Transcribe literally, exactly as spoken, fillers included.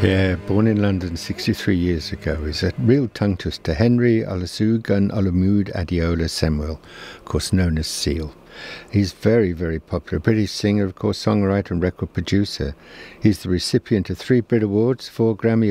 Yeah, born in London sixty-three years ago, is a real tongue twister. Henry Olusegun Olumide Adeola Samuel, of course known as Seal. He's very, very popular. British singer, of course, songwriter and record producer. He's the recipient of three Brit Awards, four Grammy